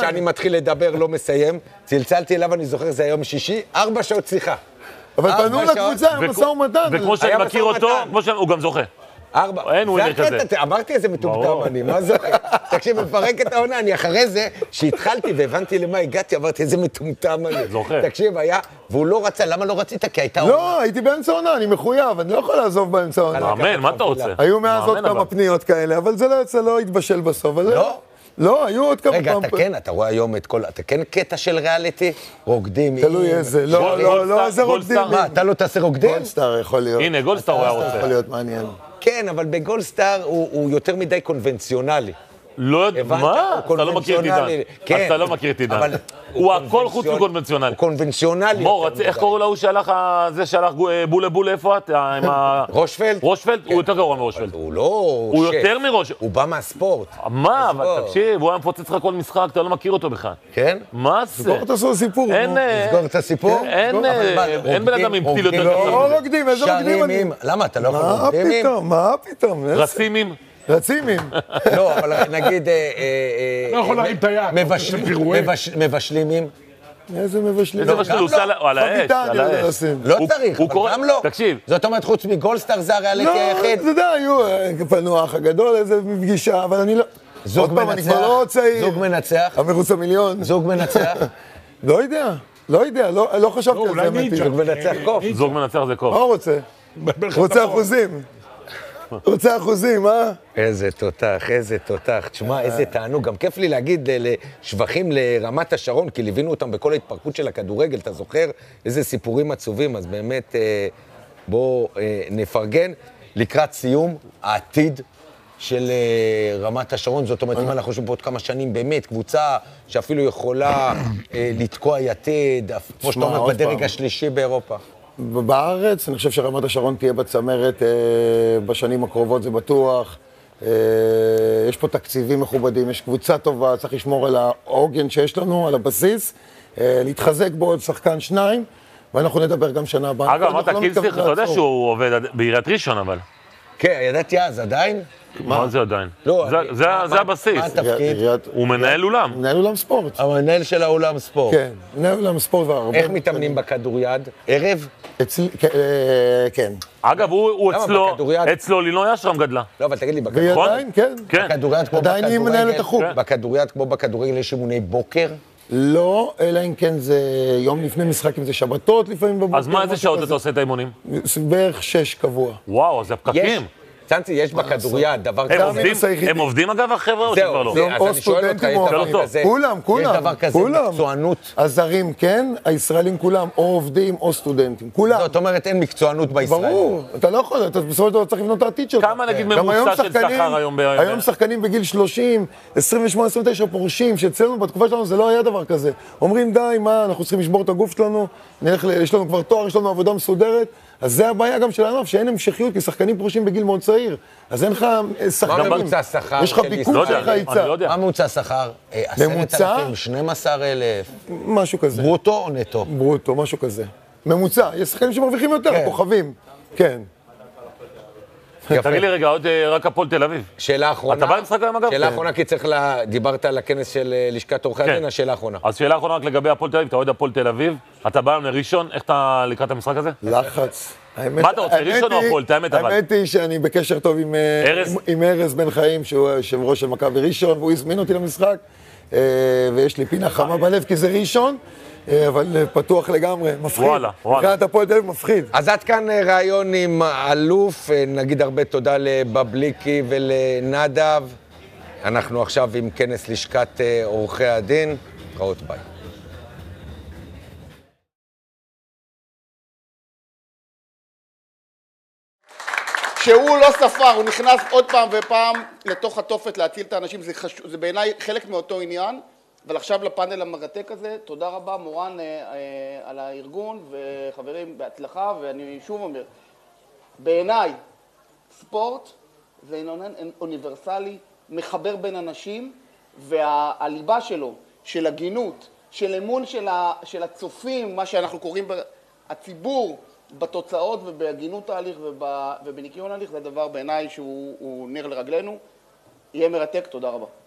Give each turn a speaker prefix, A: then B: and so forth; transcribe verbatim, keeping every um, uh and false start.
A: שאני מתחיל לדבר, לא מסיים. צלצלתי אליו, אני זוכר, זה היום שישי, ארבע שעות שיחה.
B: אבל פנו לקבוצה, היה משא ומתן.
C: וכמו שאני מכיר אותו, הוא גם זוכה.
A: ארבע.
C: אין ווינר כזה.
A: אמרתי איזה מטומטם אני, מה זה? תקשיב, מפרק את העונה, אני אחרי זה, שהתחלתי והבנתי למה הגעתי, אמרתי איזה מטומטם אני.
C: זוכר.
A: תקשיב, היה, והוא לא רצה, למה לא רצית? כי הייתה עונה.
B: לא, הייתי באמצע עונה, אני מחויב, אני לא יכול לעזוב באמצע עונה.
C: מאמן, מה אתה רוצה?
B: היו מאז עוד כמה פניות כאלה, אבל זה לא יצא, לא התבשל בסוף.
A: לא?
B: לא, היו עוד כמה פעם.
A: רגע, אתה כן, אתה רואה היום את כל, אתה כן קטע של ריאליטי? רוקדים.
B: תלוי איזה, לא, לא, לא, איזה רוקדים.
A: מה, אתה לא תעשה רוקדים?
B: גולדסטאר יכול להיות.
C: הנה, גולדסטאר הוא היה רוצה.
B: יכול להיות מעניין.
A: כן, אבל בגולדסטאר הוא יותר מדי קונבנציונלי.
C: לא יודע, מה? אתה לא מכיר את עידן. אתה לא מכיר את עידן. הוא הכל חוץ מקונבנציונלי.
A: הוא קונבנציונלי.
C: מור, איך קורא לו שהלך, זה שהלך בולה בולה, איפה את?
A: רושפלד?
C: רושפלד? הוא יותר גרוע מרושפלד.
A: הוא לא...
C: הוא יותר מרושפלד.
A: הוא בא מהספורט.
C: מה? אבל תקשיב, הוא היה מפוצץ לך כל משחק, אתה לא מכיר אותו בכלל.
A: כן?
C: מה זה?
B: סגור את הסור סיפור.
A: סגור את הסיפור?
C: אין בן אדם עם פתיל יותר קצר.
B: לא רוקדים, איזה רוקדים אני?
A: למה, אתה לא יכול
B: מה פתאום? מה פתאום?
C: רסימים?
B: רצימים.
A: לא, אבל נגיד...
D: לא יכול להרים את היד.
A: מבשלימים.
B: איזה מבשלים?
C: איזה מבשלים? הוא עושה על האש.
A: לא צריך, אבל גם לא.
C: תקשיב.
A: זאת אומרת, חוץ מגולדסטאר זה הריאליטי היחיד.
B: לא, אתה יודע, היו פנו האח הגדול, איזה פגישה, אבל אני לא...
A: זוג מנצח. זוג מנצח.
B: המרוץ המיליון.
A: זוג מנצח.
B: לא יודע, לא יודע, לא חשבתי על זה.
D: אולי
A: זוג מנצח קוף.
C: זוג מנצח זה קוף.
B: מה הוא רוצה? רוצה אחוזים. רוצה אחוזים, אה?
A: איזה תותח, איזה תותח. תשמע, איזה תענוג. גם כיף לי להגיד שבחים לרמת השרון, כי ליווינו אותם בכל ההתפרקות של הכדורגל, אתה זוכר? איזה סיפורים עצובים, אז באמת בואו נפרגן. לקראת סיום, העתיד של רמת השרון, זאת אומרת, אם אנחנו חושבים פה עוד כמה שנים, באמת, קבוצה שאפילו יכולה לתקוע יתד, כמו שאתה אומר, בדרג השלישי באירופה.
B: בארץ, אני חושב שרמת השרון תהיה בצמרת אה, בשנים הקרובות, זה בטוח. אה, יש פה תקציבים מכובדים, יש קבוצה טובה, צריך לשמור על העוגן שיש לנו, על הבסיס, אה, להתחזק בו עוד שחקן שניים, ואנחנו נדבר גם שנה הבאה.
C: אגב, אמרת קילסטריך, אתה יודע שהוא עובד בעיריית ראשון, אבל.
A: כן, ידעתי אז, עדיין?
C: מה זה עדיין?
A: לא,
C: זה הבסיס.
A: מה התפקיד?
C: הוא מנהל אולם.
B: מנהל אולם ספורט.
A: המנהל של האולם ספורט.
B: כן, מנהל אולם ספורט והרבה.
A: איך מתאמנים בכדוריד? ערב?
B: כן.
C: אגב, הוא אצלו, אצלו לינוי אשרם גדלה.
A: לא, אבל תגיד לי,
B: ועדיין, כן.
A: בכדוריד כמו
B: עדיין היא מנהלת החוג.
A: בכדוריד כמו בכדורגל יש אימוני בוקר?
B: לא, אלא אם כן זה יום לפני משחק, אם זה שבתות לפעמים בבוקר.
C: אז מה, איזה שעות אתה עושה את האימונים?
B: בערך שש קבוע.
C: וואו, אז זה פקקים.
A: צאנצי, יש בכדוריד דבר כזה.
C: הם עובדים אגב החבר'ה או שכבר לא?
A: אז אני שואל אותך, יש דבר כזה.
B: כולם, כולם.
A: יש דבר כזה, מקצוענות.
B: הזרים כן, הישראלים כולם או עובדים או סטודנטים. כולם.
A: זאת אומרת, אין מקצוענות בישראל.
B: ברור, אתה לא יכול, אתה בסופו של דבר צריך לבנות את העתיד שלך.
C: כמה נגיד ממוצע של שכר היום?
B: היום שחקנים בגיל שלושים, עשרים ושמונה, עשרים ותשע פורשים, שאצלנו בתקופה שלנו זה לא היה דבר כזה. אומרים די, מה, אנחנו צריכים לשבור את הגוף שלנו, יש לנו כבר תואר, יש לנו עבודה מסודרת. אז זה הבעיה גם של הענף, שאין המשכיות, כי שחקנים פורשים בגיל מאוד צעיר. אז אין לך שחקנים.
A: מה ממוצע שכר?
B: יש לך ביקור, יש לך היצע.
A: מה ממוצע שכר? עשרת אלפים, שנים עשר אלף?
B: משהו כזה.
A: ברוטו או נטו?
B: ברוטו, משהו כזה. ממוצע, יש שחקנים שמרוויחים יותר, כוכבים. כן.
C: תגיד לי רגע, עוד רק הפועל תל אביב.
A: שאלה אחרונה.
C: אתה בא למשחק היום אגב?
A: שאלה אחרונה, כי צריך לה... דיברת על הכנס של לשכת עורכי הדין, השאלה האחרונה.
C: אז שאלה אחרונה רק לגבי הפועל תל אביב, אתה אוהד הפועל תל אביב, אתה בא היום לראשון, איך אתה לקראת המשחק הזה?
B: לחץ.
C: מה אתה רוצה, ראשון או הפועל? תאמת אבל.
B: האמת היא שאני בקשר טוב עם ארז בן חיים, שהוא יושב ראש של מכבי ראשון, והוא הזמין אותי למשחק, ויש לי פינה חמה בלב, כי זה ראשון. אבל פתוח לגמרי, מפחיד.
C: וואלה, וואלה.
B: מבחינת הפועל תל אביב מפחיד.
A: אז עד כאן רעיון עם אלוף, נגיד הרבה תודה לבבליקי ולנדב. אנחנו עכשיו עם כנס לשכת עורכי הדין. ראות ביי.
E: שהוא לא ספר, הוא נכנס עוד פעם ופעם לתוך התופת להציל את האנשים, זה, חש... זה בעיניי חלק מאותו עניין. אבל עכשיו לפאנל המרתק הזה, תודה רבה מורן אה, אה, על הארגון, וחברים בהצלחה, ואני שוב אומר, בעיניי ספורט זה עניין אוניברסלי, מחבר בין אנשים, והליבה שלו, של הגינות, של אמון של, ה, של הצופים, מה שאנחנו קוראים הציבור, בתוצאות ובהגינות ההליך ובניקיון ההליך, זה דבר בעיניי שהוא נר לרגלינו. יהיה מרתק, תודה רבה.